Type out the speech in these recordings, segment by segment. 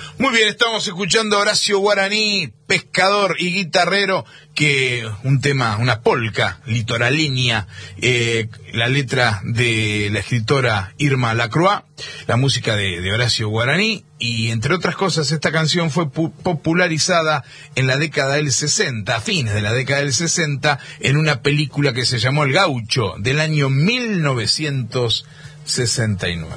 Muy bien, estamos escuchando a Horacio Guaraní, pescador y guitarrero, que un tema, una polca litoraleña, la letra de la escritora Irma Lacroix, la música de Horacio Guaraní, y entre otras cosas esta canción fue popularizada en la década del 60, a fines de la década del 60, en una película que se llamó El Gaucho, del año 1969.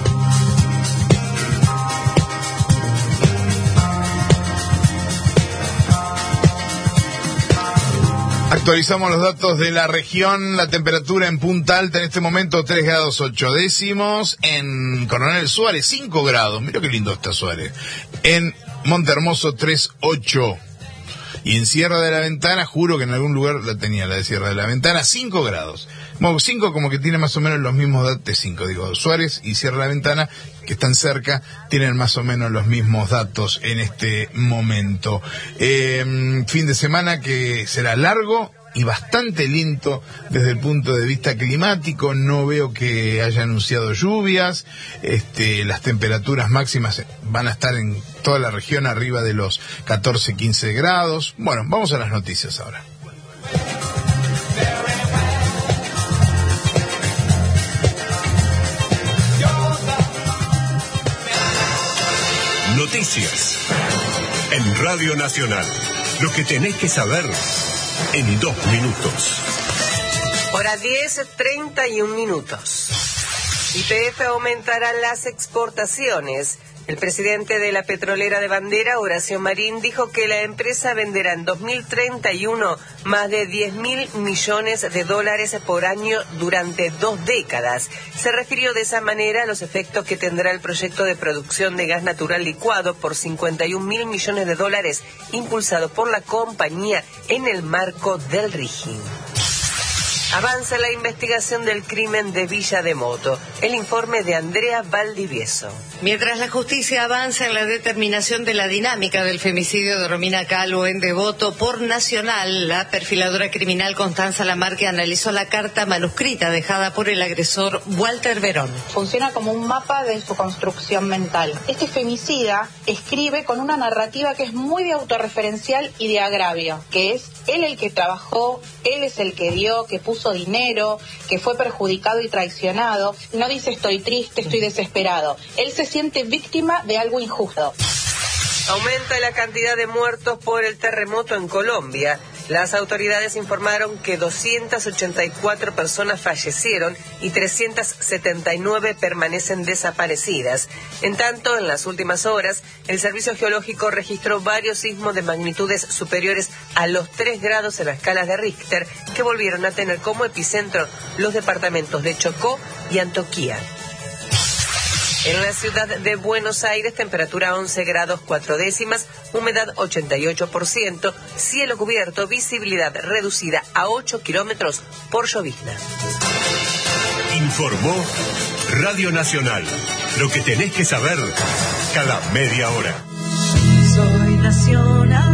Actualizamos los datos de la región. La temperatura en Punta Alta en este momento 3 grados 8 décimos. En Coronel Suárez 5 grados. Mira qué lindo está Suárez. En Montehermoso 3,8. Y en Sierra de la Ventana, juro que en algún lugar la tenía, la de Sierra de la Ventana, 5 grados. Bueno, 5 como que tiene más o menos los mismos datos, 5 digo, Suárez y Sierra de la Ventana, que están cerca, tienen más o menos los mismos datos en este momento. Fin de semana que será largo y bastante lento desde el punto de vista climático. No veo que haya anunciado lluvias. Las temperaturas máximas van a estar en toda la región arriba de los 14-15 grados. Bueno, vamos a las noticias ahora. Noticias en Radio Nacional. Lo que tenés que saber en 2 minutos. Hora 10:31. YPF aumentará las exportaciones. El presidente de la petrolera de Bandera, Horacio Marín, dijo que la empresa venderá en 2031 más de 10.000 millones de dólares por año durante 2 décadas. Se refirió de esa manera a los efectos que tendrá el proyecto de producción de gas natural licuado por 51.000 millones de dólares impulsado por la compañía en el marco del RIGI. Avanza la investigación del crimen de Villa Devoto. El informe de Andrea Valdivieso. Mientras la justicia avanza en la determinación de la dinámica del femicidio de Romina Calvo en Devoto por Nacional, la perfiladora criminal Constanza Lamarque analizó la carta manuscrita dejada por el agresor Walter Verón. Funciona como un mapa de su construcción mental. Este femicida escribe con una narrativa que es muy de autorreferencial y de agravio, que es él el que trabajó, él es el que dio, que puso dinero, que fue perjudicado y traicionado. No dice estoy triste, estoy desesperado. Él se siente víctima de algo injusto. Aumenta la cantidad de muertos por el terremoto en Colombia. Las autoridades informaron que 284 personas fallecieron y 379 permanecen desaparecidas. En tanto, en las últimas horas, el Servicio Geológico registró varios sismos de magnitudes superiores a los 3 grados en la escala de Richter, que volvieron a tener como epicentro los departamentos de Chocó y Antioquia. En la ciudad de Buenos Aires, temperatura 11 grados 4 décimas, humedad 88%, cielo cubierto, visibilidad reducida a 8 kilómetros por llovizna. Informó Radio Nacional. Lo que tenés que saber cada media hora. Soy Nacional.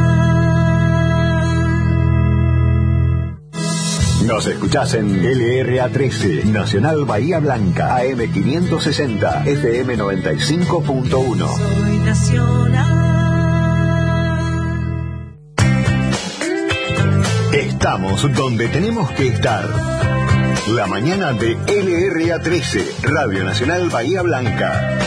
Nos escuchás en LRA 13, Nacional Bahía Blanca, AM 560, FM 95.1. Soy Nacional. Estamos donde tenemos que estar. La mañana de LRA 13, Radio Nacional Bahía Blanca.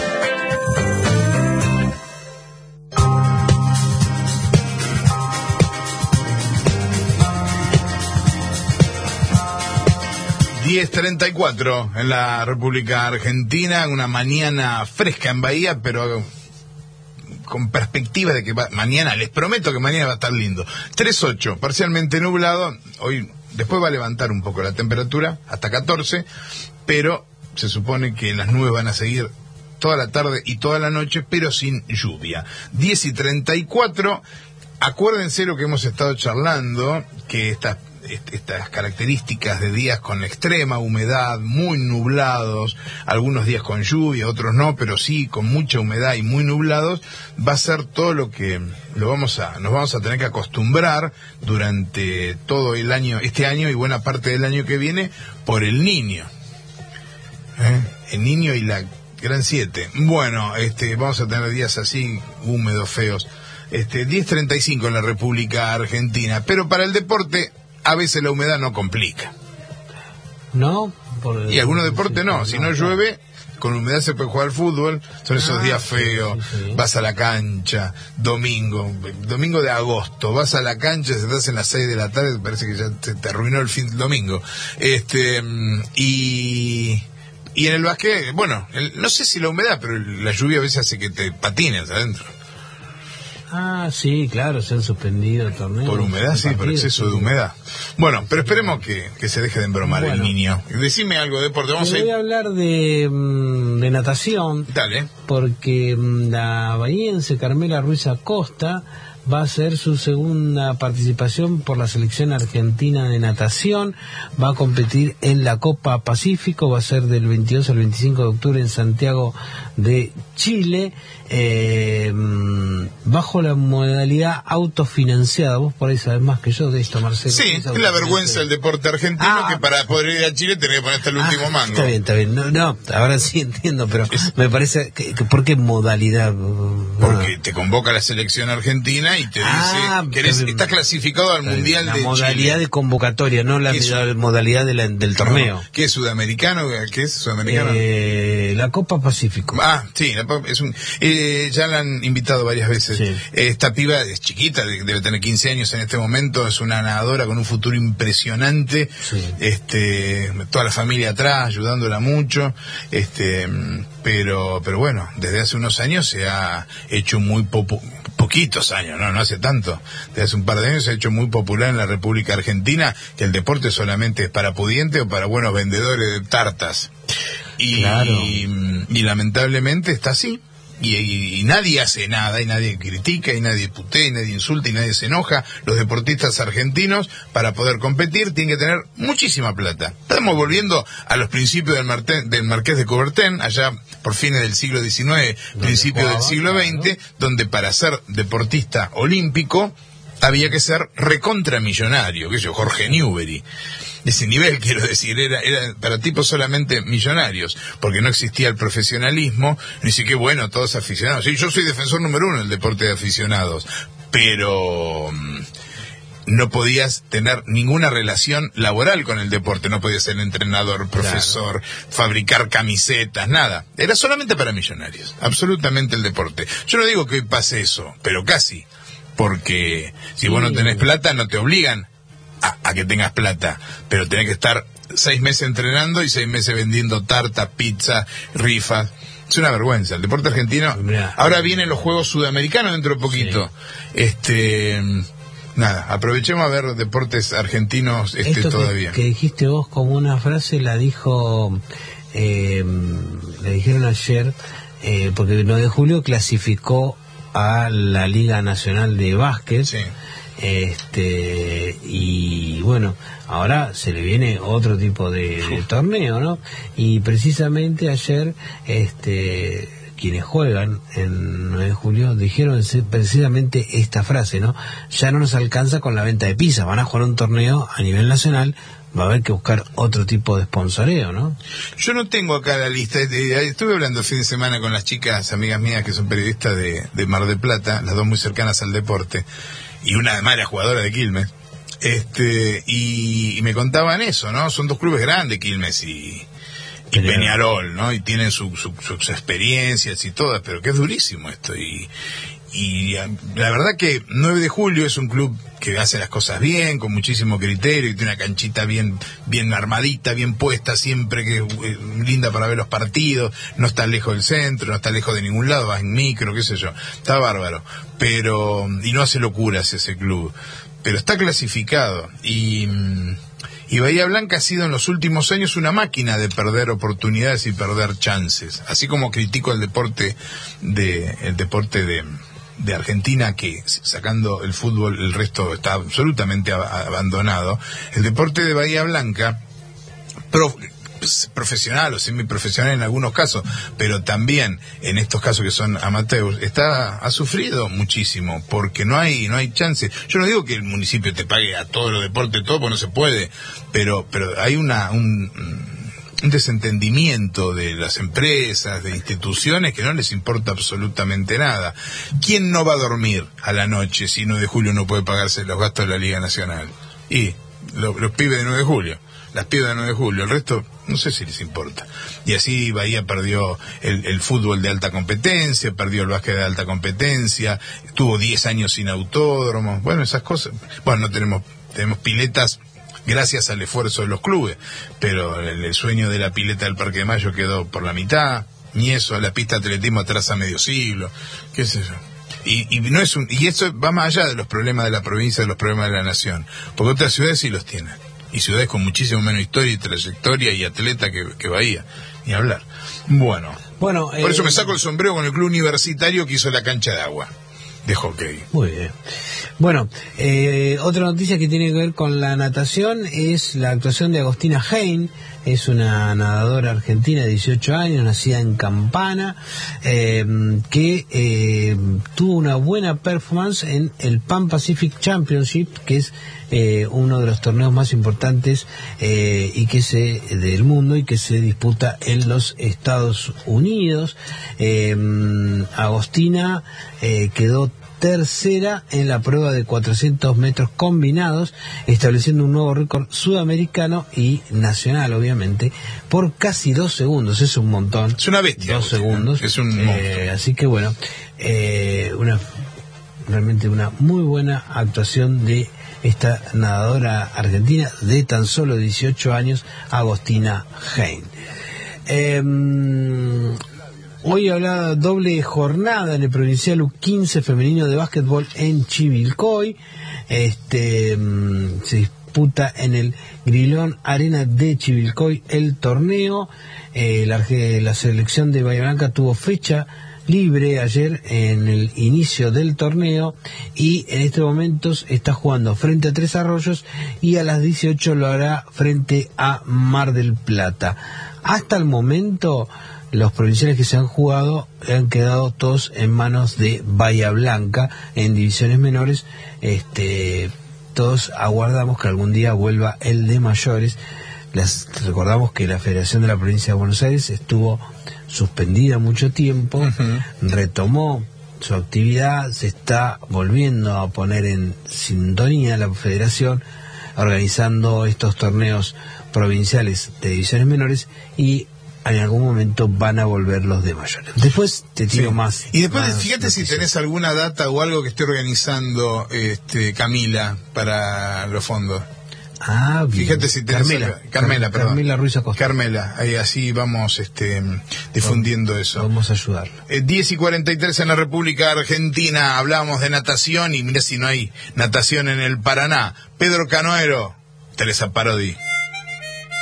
...10:34 en la República Argentina, una mañana fresca en Bahía, pero con perspectiva de que mañana, les prometo que mañana va a estar lindo. 3,8, parcialmente nublado, hoy después va a levantar un poco la temperatura, hasta 14, pero se supone que las nubes van a seguir toda la tarde y toda la noche, pero sin lluvia. 10:34, acuérdense lo que hemos estado charlando, que estas características de días con extrema humedad, muy nublados, algunos días con lluvia, otros no, pero sí con mucha humedad y muy nublados, va a ser todo lo que nos vamos a tener que acostumbrar durante todo el año, este año y buena parte del año que viene, por el Niño. El Niño y la Gran 7. Bueno, vamos a tener días así, húmedos, feos. 10:35 en la República Argentina. Pero para el deporte, a veces la humedad no complica. ¿No? Y algunos deportes no. Si no llueve, con humedad se puede jugar al fútbol. Son esos días feos. Sí. Vas a la cancha, domingo de agosto. Vas a la cancha, se te hacen las 6 de la tarde, parece que ya te arruinó el fin del domingo. Y en el básquet, bueno, no sé si la humedad, pero la lluvia a veces hace que te patines adentro. Ah, sí, claro, se han suspendido el torneo. Por humedad, sí, por exceso de humedad. Bueno, pero esperemos que se deje de embromar el niño. Decime algo de deporte. Voy a hablar de natación. Dale. Porque la bahiense Carmela Ruiz Acosta va a hacer su segunda participación por la selección argentina de natación. Va a competir en la Copa Pacífico. Va a ser del 22 al 25 de octubre en Santiago de Chile. Bajo la modalidad autofinanciada. Vos por ahí sabés más que yo de esto, Marcelo. Sí, es la vergüenza del deporte argentino, que para poder ir a Chile tenés que poner hasta el último mango. Está bien. No, ahora sí entiendo, pero me parece que ¿por qué modalidad? Porque te convoca la selección argentina y te dice estás clasificado al Mundial de Chile. La modalidad de convocatoria, no la modalidad del torneo. No. ¿Qué es sudamericano? ¿Qué es sudamericano? La Copa Pacífico. Sí, es un... ya la han invitado varias veces. Sí. Esta piba es chiquita, debe tener 15 años en este momento, es una nadadora con un futuro impresionante. Sí. Toda la familia atrás, ayudándola mucho. Pero bueno, desde hace unos años se ha hecho muy poquitos años, no hace tanto, desde hace un par de años se ha hecho muy popular en la República Argentina, que el deporte solamente es para pudientes o para buenos vendedores de tartas. Y lamentablemente está así. Y nadie hace nada, y nadie critica, y nadie putea, y nadie insulta, y nadie se enoja. Los deportistas argentinos, para poder competir, tienen que tener muchísima plata. Estamos volviendo a los principios del Marqués de Coubertin, allá por fines del siglo XIX, principios del siglo XX, donde para ser deportista olímpico había que ser recontramillonario, Jorge Newbery. Ese nivel, quiero decir, era para tipos solamente millonarios, porque no existía el profesionalismo, ni siquiera, todos aficionados. Sí, yo soy defensor número 1 del deporte de aficionados, pero no podías tener ninguna relación laboral con el deporte, no podías ser entrenador, profesor, fabricar camisetas, nada. Era solamente para millonarios, absolutamente el deporte. Yo no digo que hoy pase eso, pero casi, porque si vos no tenés plata, no te obligan a que tengas plata, pero tenés que estar 6 meses entrenando y 6 meses vendiendo tarta, pizza, rifas. Es una vergüenza. El deporte argentino. Ahora vienen los Juegos Sudamericanos dentro de poquito. Sí. Aprovechemos a ver deportes argentinos todavía. Que dijiste vos como una frase la dijeron ayer, porque el 9 de julio clasificó a la Liga Nacional de Básquet. Sí. Y bueno, ahora se le viene otro tipo de torneo, ¿no? Y precisamente ayer quienes juegan en 9 de julio dijeron precisamente esta frase, ¿no? Ya no nos alcanza con la venta de pizzas, van a jugar un torneo a nivel nacional, va a haber que buscar otro tipo de sponsoreo, ¿no? Yo no tengo acá la lista. Estuve hablando el fin de semana con las chicas, amigas mías, que son periodistas de Mar del Plata, las dos muy cercanas al deporte, y una además era jugadora de Quilmes, y me contaban eso, ¿no? Son dos clubes grandes, Quilmes y Peñarol, ¿no? Y tienen sus experiencias y todas, pero que es durísimo esto. Y la verdad que 9 de julio es un club que hace las cosas bien, con muchísimo criterio, y tiene una canchita bien armadita, bien puesta, siempre que linda para ver los partidos, no está lejos del centro, no está lejos de ningún lado, va en micro, qué sé yo, está bárbaro, y no hace locuras ese club, pero está clasificado, y Bahía Blanca ha sido en los últimos años una máquina de perder oportunidades y perder chances, así como critico el deporte de Argentina, que sacando el fútbol el resto está absolutamente abandonado. El deporte de Bahía Blanca, profesional o semiprofesional en algunos casos, pero también en estos casos que son amateurs, ha sufrido muchísimo, porque no hay chance. Yo no digo que el municipio te pague a todos los deportes, todo, porque no se puede, pero hay un desentendimiento de las empresas, de instituciones, que no les importa absolutamente nada. ¿Quién no va a dormir a la noche si 9 de julio no puede pagarse los gastos de la Liga Nacional? Y los pibes de 9 de julio, las pibas de 9 de julio, el resto no sé si les importa. Y así Bahía perdió el fútbol de alta competencia, perdió el básquet de alta competencia, tuvo 10 años sin autódromos, bueno, esas cosas. Bueno, no tenemos piletas gracias al esfuerzo de los clubes, pero el sueño de la pileta del Parque de Mayo quedó por la mitad, ni eso, la pista de atletismo atrasa medio siglo, qué sé yo. Y no es y eso va más allá de los problemas de la provincia, de los problemas de la nación, porque otras ciudades sí los tienen, y ciudades con muchísimo menos historia y trayectoria y atleta que Bahía, ni hablar. Bueno, por eso me saco el sombrero con el club universitario que hizo la cancha de agua de hockey. Muy bien. Bueno, otra noticia que tiene que ver con la natación es la actuación de Agostina Hein. Es una nadadora argentina de 18 años, nacida en Campana, que tuvo una buena performance en el Pan Pacific Championship, que es uno de los torneos más importantes del mundo y que se disputa en los Estados Unidos. Agostina quedó tercera en la prueba de 400 metros combinados, estableciendo un nuevo récord sudamericano y nacional, obviamente, por casi 2 segundos. Es un montón. Es una bestia. 2 segundos. Es un monstruo. Así que bueno, realmente una muy buena actuación de esta nadadora argentina de tan solo 18 años, Agostina Hein. Hoy habrá doble jornada en el Provincial U15 femenino de básquetbol en Chivilcoy. Se disputa en el Grilón Arena de Chivilcoy el torneo. La selección de Bahía Blanca tuvo fecha libre ayer en el inicio del torneo y en estos momentos está jugando frente a Tres Arroyos y a las 18 lo hará frente a Mar del Plata. Hasta el momento los provinciales que se han jugado han quedado todos en manos de Bahía Blanca en divisiones menores. Todos aguardamos que algún día vuelva el de mayores. Recordamos que la Federación de la Provincia de Buenos Aires estuvo suspendida mucho tiempo, retomó su actividad, se está volviendo a poner en sintonía la Federación, organizando estos torneos provinciales de divisiones menores y en algún momento van a volver los de mayores. Después te tiro más. Y después más fíjate noticias. si tenés alguna data o algo que esté organizando Camila para los fondos. Ah, bien. Fíjate si tenés Carmela, perdón. Carmela Ruiz Acosta. Carmela, ahí así vamos difundiendo eso. Vamos a ayudarlo. 10:43 en la República Argentina. Hablamos de natación y mirá si no hay natación en el Paraná. Pedro Canoero, Teresa Parodi.